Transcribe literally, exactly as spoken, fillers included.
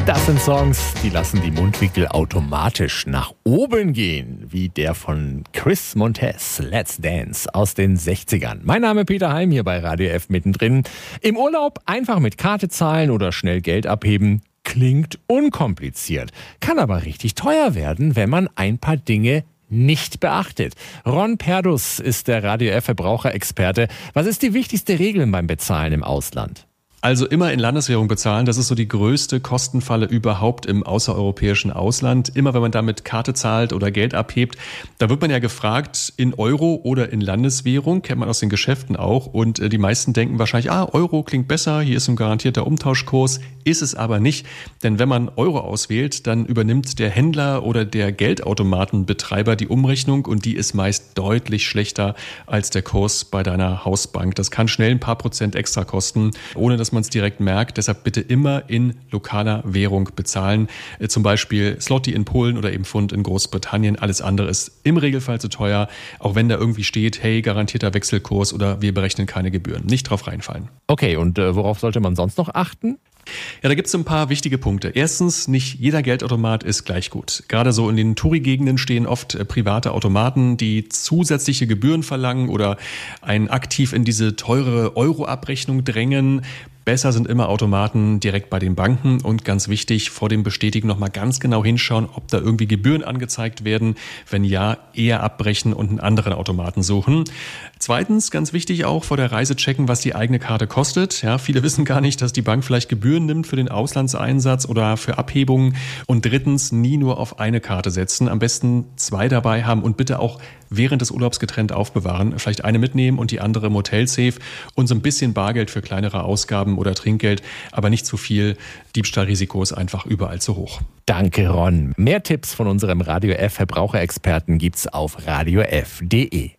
Das sind Songs, die lassen die Mundwinkel automatisch nach oben gehen, wie der von Chris Montez, Let's Dance aus den sechzigern. Mein Name ist Peter Heim, hier bei Radio F mittendrin. Im Urlaub einfach mit Karte zahlen oder schnell Geld abheben, klingt unkompliziert, kann aber richtig teuer werden, wenn man ein paar Dinge nicht beachtet. Ron Perdus ist der Radio F Verbraucherexperte. Was ist die wichtigste Regel beim Bezahlen im Ausland? Also immer in Landeswährung bezahlen, das ist so die größte Kostenfalle überhaupt im außereuropäischen Ausland. Immer wenn man damit Karte zahlt oder Geld abhebt, da wird man ja gefragt, in Euro oder in Landeswährung, kennt man aus den Geschäften auch. Und die meisten denken wahrscheinlich, ah, Euro klingt besser, hier ist ein garantierter Umtauschkurs. Ist es aber nicht, denn wenn man Euro auswählt, dann übernimmt der Händler oder der Geldautomatenbetreiber die Umrechnung und die ist meist deutlich schlechter als der Kurs bei deiner Hausbank. Das kann schnell ein paar Prozent extra kosten, ohne dass man es direkt merkt. Deshalb bitte immer in lokaler Währung bezahlen. Zum Beispiel Zloty in Polen oder eben Pfund in Großbritannien. Alles andere ist im Regelfall zu teuer, auch wenn da irgendwie steht, hey, garantierter Wechselkurs oder wir berechnen keine Gebühren. Nicht drauf reinfallen. Okay, und äh, worauf sollte man sonst noch achten? Ja, da gibt es ein paar wichtige Punkte. Erstens, nicht jeder Geldautomat ist gleich gut. Gerade so in den Touri-Gegenden stehen oft äh, private Automaten, die zusätzliche Gebühren verlangen oder einen aktiv in diese teure Euro-Abrechnung drängen. Besser sind immer Automaten direkt bei den Banken und ganz wichtig, vor dem Bestätigen nochmal ganz genau hinschauen, ob da irgendwie Gebühren angezeigt werden. Wenn ja, eher abbrechen und einen anderen Automaten suchen. Zweitens, ganz wichtig auch, vor der Reise checken, was die eigene Karte kostet. Ja, viele wissen gar nicht, dass die Bank vielleicht Gebühren nimmt für den Auslandseinsatz oder für Abhebungen. Und drittens, nie nur auf eine Karte setzen. Am besten zwei dabei haben und bitte auch während des Urlaubs getrennt aufbewahren. Vielleicht eine mitnehmen und die andere im Hotel safe und so ein bisschen Bargeld für kleinere Ausgaben oder Trinkgeld, aber nicht zu viel. Diebstahlrisiko ist einfach überall zu hoch. Danke, Ron. Mehr Tipps von unserem Radio F Verbraucherexperten gibt's auf radio f punkt de.